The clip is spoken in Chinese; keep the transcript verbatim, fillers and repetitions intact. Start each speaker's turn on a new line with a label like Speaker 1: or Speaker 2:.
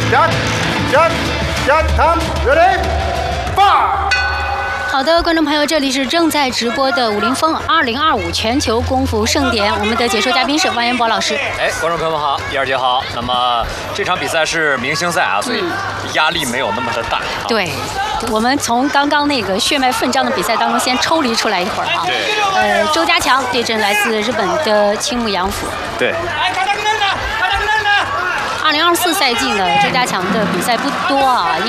Speaker 1: Shut, shut, shut, come, ready, fire!
Speaker 2: 好的，观众朋友，这里是正在直播的武林风二零二五全球功夫盛典，我们的解说嘉宾是万元博老师。
Speaker 3: 哎，观众朋友们好，燕儿姐好。那么这场比赛是明星赛啊，所以压力没有那么的大。啊、
Speaker 2: 对，我们从刚刚那个血脉奋张的比赛当中先抽离出来一会儿啊。
Speaker 3: 对。
Speaker 2: 呃，周家强对阵来自日本的青木洋辅。
Speaker 3: 对。
Speaker 2: 二零二四赛季呢，周家强的比赛不多啊，因